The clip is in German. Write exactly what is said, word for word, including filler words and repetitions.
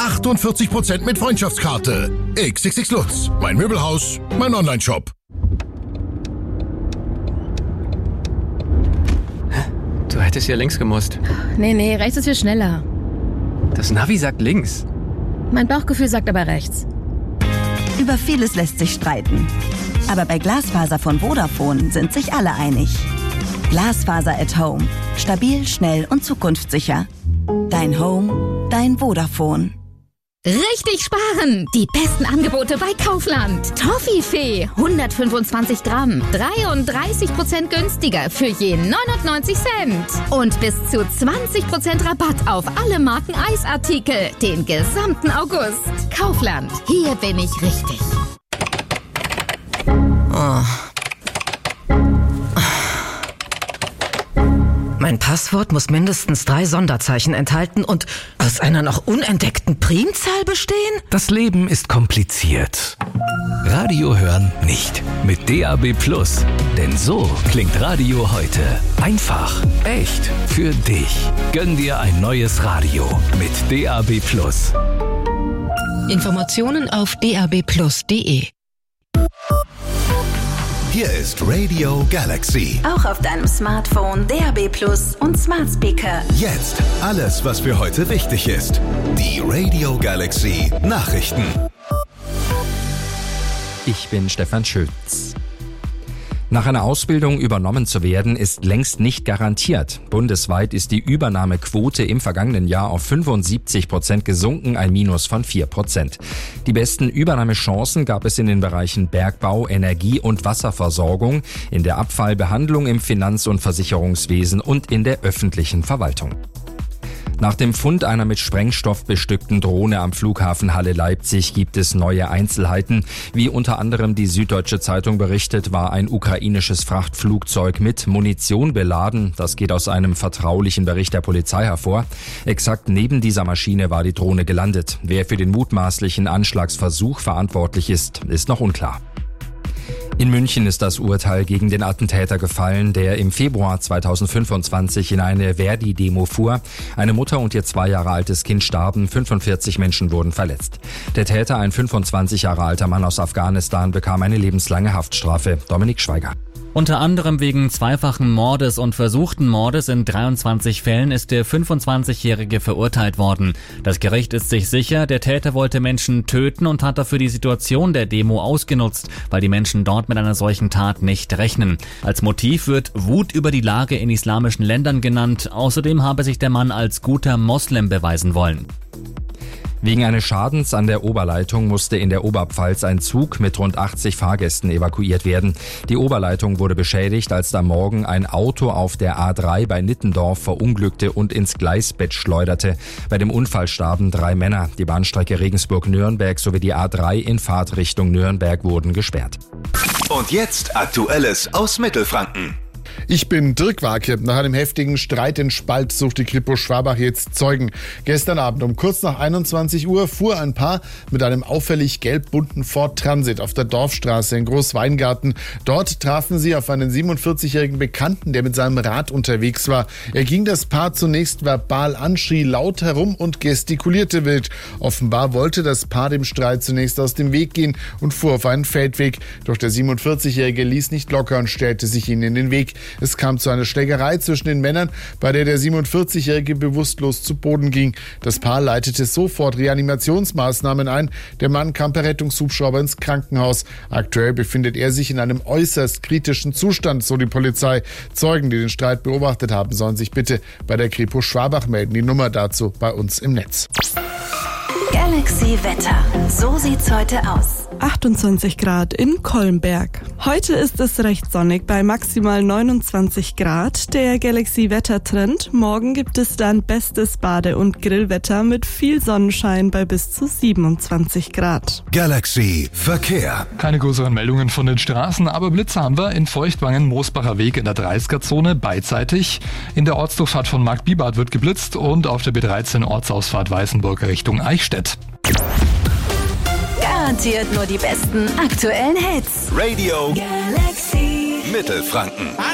achtundvierzig Prozent mit Freundschaftskarte. X X X Lutz, mein Möbelhaus, mein Onlineshop. Du hättest ja links gemusst. Nee, nee, rechts ist viel schneller. Das Navi sagt links. Mein Bauchgefühl sagt aber rechts. Über vieles lässt sich streiten. Aber bei Glasfaser von Vodafone sind sich alle einig. Glasfaser at Home. Stabil, schnell und zukunftssicher. Dein Home, dein Vodafone. Richtig sparen! Die besten Angebote bei Kaufland. Toffifee, hundertfünfundzwanzig Gramm, dreiunddreißig Prozent günstiger für je neunundneunzig Cent. Und bis zu zwanzig Prozent Rabatt auf alle Marken Eisartikel, den gesamten August. Kaufland, hier bin ich richtig. Oh. Mein Passwort muss mindestens drei Sonderzeichen enthalten und aus einer noch unentdeckten Primzahl bestehen? Das Leben ist kompliziert. Radio hören nicht mit D A B Plus. Denn so klingt Radio heute. Einfach, echt, für dich. Gönn dir ein neues Radio mit D A B Plus. Informationen auf d a b plus punkt d e. Hier ist Radio Galaxy. Auch auf deinem Smartphone, D A B Plus und Smart Speaker. Jetzt alles, was für heute wichtig ist. Die Radio Galaxy Nachrichten. Ich bin Stefan Schütz. Nach einer Ausbildung übernommen zu werden, ist längst nicht garantiert. Bundesweit ist die Übernahmequote im vergangenen Jahr auf fünfundsiebzig Prozent gesunken, ein Minus von vier Prozent. Die besten Übernahmechancen gab es in den Bereichen Bergbau, Energie und Wasserversorgung, in der Abfallbehandlung, im Finanz- und Versicherungswesen und in der öffentlichen Verwaltung. Nach dem Fund einer mit Sprengstoff bestückten Drohne am Flughafen Halle-Leipzig gibt es neue Einzelheiten. Wie unter anderem die Süddeutsche Zeitung berichtet, war ein ukrainisches Frachtflugzeug mit Munition beladen. Das geht aus einem vertraulichen Bericht der Polizei hervor. Exakt neben dieser Maschine war die Drohne gelandet. Wer für den mutmaßlichen Anschlagsversuch verantwortlich ist, ist noch unklar. In München ist das Urteil gegen den Attentäter gefallen, der im Februar zweitausendfünfundzwanzig in eine Verdi-Demo fuhr. Eine Mutter und ihr zwei Jahre altes Kind starben, fünfundvierzig Menschen wurden verletzt. Der Täter, ein fünfundzwanzig Jahre alter Mann aus Afghanistan, bekam eine lebenslange Haftstrafe. Dominik Schweiger. Unter anderem wegen zweifachen Mordes und versuchten Mordes in dreiundzwanzig Fällen ist der fünfundzwanzigjährige verurteilt worden. Das Gericht ist sich sicher, der Täter wollte Menschen töten und hat dafür die Situation der Demo ausgenutzt, weil die Menschen dort mit einer solchen Tat nicht rechnen. Als Motiv wird Wut über die Lage in islamischen Ländern genannt. Außerdem habe sich der Mann als guter Moslem beweisen wollen. Wegen eines Schadens an der Oberleitung musste in der Oberpfalz ein Zug mit rund achtzig Fahrgästen evakuiert werden. Die Oberleitung wurde beschädigt, als am Morgen ein Auto auf der A drei bei Nittendorf verunglückte und ins Gleisbett schleuderte. Bei dem Unfall starben drei Männer. Die Bahnstrecke Regensburg-Nürnberg sowie die A drei in Fahrtrichtung Nürnberg wurden gesperrt. Und jetzt Aktuelles aus Mittelfranken. Ich bin Dirk Warke. Nach einem heftigen Streit in Spalt sucht die Kripo Schwabach jetzt Zeugen. Gestern Abend um kurz nach einundzwanzig Uhr fuhr ein Paar mit einem auffällig gelb-bunten Ford Transit auf der Dorfstraße in Großweingarten. Dort trafen sie auf einen siebenundvierzigjährigen Bekannten, der mit seinem Rad unterwegs war. Er ging das Paar zunächst verbal an, schrie laut herum und gestikulierte wild. Offenbar wollte das Paar dem Streit zunächst aus dem Weg gehen und fuhr auf einen Feldweg. Doch der siebenundvierzigjährige ließ nicht locker und stellte sich ihnen in den Weg. Es kam zu einer Schlägerei zwischen den Männern, bei der der siebenundvierzigjährige bewusstlos zu Boden ging. Das Paar leitete sofort Reanimationsmaßnahmen ein. Der Mann kam per Rettungshubschrauber ins Krankenhaus. Aktuell befindet er sich in einem äußerst kritischen Zustand, so die Polizei. Zeugen, die den Streit beobachtet haben, sollen sich bitte bei der Kripo Schwabach melden. Die Nummer dazu bei uns im Netz. Galaxy Wetter. So sieht's heute aus. achtundzwanzig Grad in Kolmberg. Heute ist es recht sonnig bei maximal neunundzwanzig Grad. Der Galaxy-Wettertrend. Morgen gibt es dann bestes Bade- und Grillwetter mit viel Sonnenschein bei bis zu siebenundzwanzig Grad. Galaxy Verkehr. Keine größeren Meldungen von den Straßen, aber Blitze haben wir in Feuchtwangen-Moosbacher Weg in der dreißiger-Zone beidseitig. In der Ortsdurchfahrt von Marktbibart wird geblitzt und auf der B dreizehn Ortsausfahrt Weißenburg Richtung Eichstätt. Garantiert nur die besten aktuellen Hits. Radio Galaxy Mittelfranken.